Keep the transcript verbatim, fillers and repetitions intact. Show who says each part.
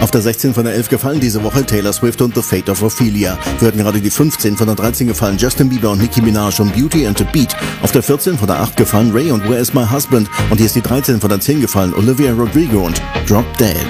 Speaker 1: Auf der sechzehn von der elf gefallen diese Woche Taylor Swift und The Fate of Ophelia. Wir hatten gerade die fünfzehn von der dreizehn gefallen Justin Bieber und Nicki Minaj und Beauty and the Beat. Auf der vierzehn von der acht gefallen Ray und Where is My Husband. Und hier ist die dreizehn von der zehn gefallen Olivia Rodrigo und Drop Dead.